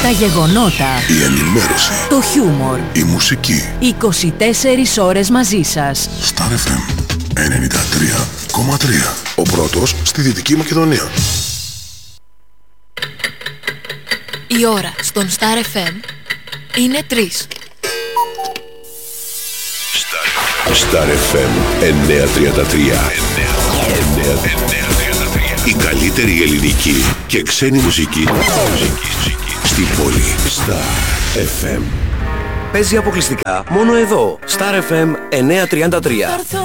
Τα γεγονότα, η ενημέρωση, το χιούμορ, η μουσική. 24 ώρες μαζί σας. Star FM 93,3. Ο πρώτος στη Δυτική Μακεδονία. Η ώρα στον Star FM είναι 3. Star FM 933. Η καλύτερη ελληνική και ξένη μουσική στην πόλη. Star FM. Παίζει αποκλειστικά μόνο εδώ. Star FM 933.